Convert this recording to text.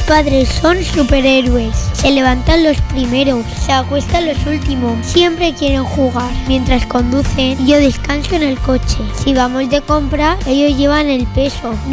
padres son superhéroes. Se levantan los primeros, se acuestan los últimos. Siempre quieren jugar. Mientras conducen, yo descanso en el coche. Si vamos de compra, ellos llevan el peso.